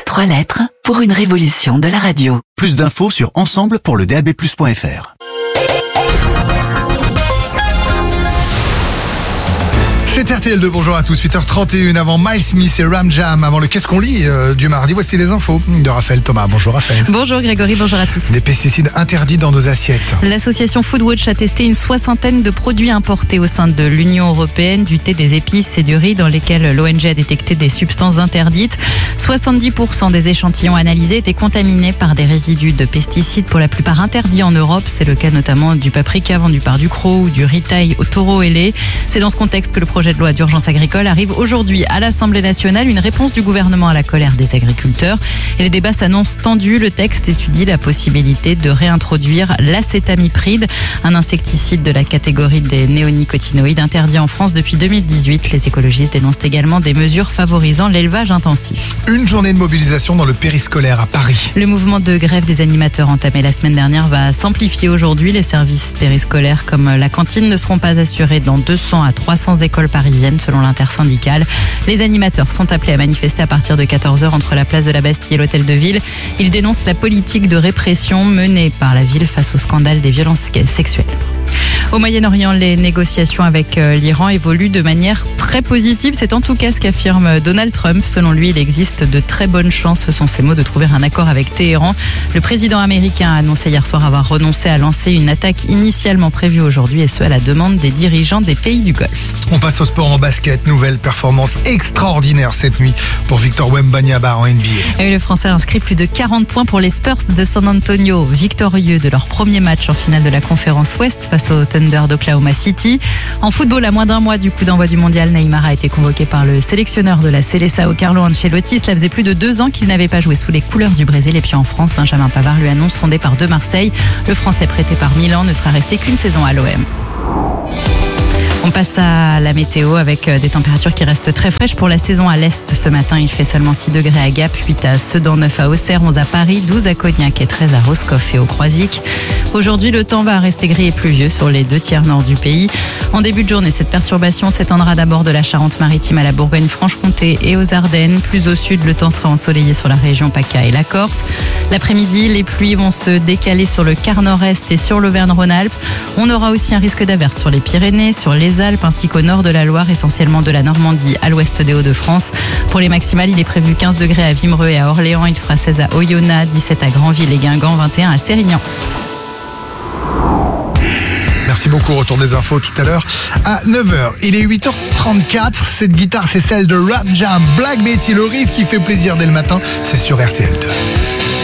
3 lettres pour une révolution de la radio. Plus d'infos sur ensemble pour le DAB+.fr. C'est RTL2, bonjour à tous, 8h31 avant Miles Smith et Ram Jam, avant le Qu'est-ce qu'on lit du mardi. Voici les infos de Raphaël Thomas. Bonjour Raphaël. Bonjour Grégory, bonjour à tous. Des pesticides interdits dans nos assiettes. L'association Foodwatch a testé une soixantaine de produits importés au sein de l'Union européenne, du thé, des épices et du riz, dans lesquels l'ONG a détecté des substances interdites. 70% des échantillons analysés étaient contaminés par des résidus de pesticides, pour la plupart interdits en Europe. C'est le cas notamment du paprika vendu par Ducros ou du riz-taille au taureau ailé. C'est dans ce contexte que le projet de loi d'urgence agricole arrive aujourd'hui à l'Assemblée nationale, une réponse du gouvernement à la colère des agriculteurs. Et les débats s'annoncent tendus. Le texte étudie la possibilité de réintroduire l'acétamipride, un insecticide de la catégorie des néonicotinoïdes interdit en France depuis 2018. Les écologistes dénoncent également des mesures favorisant l'élevage intensif. Une journée de mobilisation dans le périscolaire à Paris. Le mouvement de grève des animateurs entamé la semaine dernière va s'amplifier aujourd'hui. Les services périscolaires comme la cantine ne seront pas assurés dans 200 à 300 écoles parisiennes selon l'intersyndicale. Les animateurs sont appelés à manifester à partir de 14h entre la place de la Bastille et l'hôtel de ville. Ils dénoncent la politique de répression menée par la ville face au scandale des violences sexuelles. Au Moyen-Orient, les négociations avec l'Iran évoluent de manière très positive. C'est en tout cas ce qu'affirme Donald Trump. Selon lui, il existe de très bonnes chances, ce sont ses mots, de trouver un accord avec Téhéran. Le président américain a annoncé hier soir avoir renoncé à lancer une attaque initialement prévue aujourd'hui, et ce à la demande des dirigeants des pays du Golfe. On passe au sport en basket. Nouvelle performance extraordinaire cette nuit pour Victor Wembanyama en NBA. Et le Français a inscrit plus de 40 points pour les Spurs de San Antonio, victorieux de leur premier match en finale de la conférence Ouest face au Thunder d'Oklahoma City. En football, à moins d'un mois du coup d'envoi du mondial, Neymar a été convoqué par le sélectionneur de la Seleção, Carlo Ancelotti. Cela faisait plus de 2 ans qu'il n'avait pas joué sous les couleurs du Brésil. Et puis en France, Benjamin Pavard lui annonce son départ de Marseille. Le Français prêté par Milan ne sera resté qu'une saison à l'OM. On passe à la météo avec des températures qui restent très fraîches pour la saison à l'Est. Ce matin, il fait seulement 6 degrés à Gap, 8 à Sedan, 9 à Auxerre, 11 à Paris, 12 à Cognac et 13 à Roscoff et au Croisic. Aujourd'hui, le temps va rester gris et pluvieux sur les 2 tiers nord du pays. En début de journée, cette perturbation s'étendra d'abord de la Charente-Maritime à la Bourgogne-Franche-Comté et aux Ardennes. Plus au sud, le temps sera ensoleillé sur la région PACA et la Corse. L'après-midi, les pluies vont se décaler sur le quart nord-est et sur l'Auvergne-Rhône-Alpes. On aura aussi un risque d'averse sur les Pyrénées, sur les Alpes ainsi qu'au nord de la Loire, essentiellement de la Normandie à l'ouest des Hauts-de-France. Pour les maximales, il est prévu 15 degrés à Wimereux et à Orléans, il fera 16 à Oyonnax, 17 à Granville et Guingamp, 21 à Sérignan. Merci beaucoup, retour des infos tout à l'heure à 9h. Il est 8h34, cette guitare c'est celle de Ram Jam, Black Betty, le riff qui fait plaisir dès le matin, c'est sur RTL2.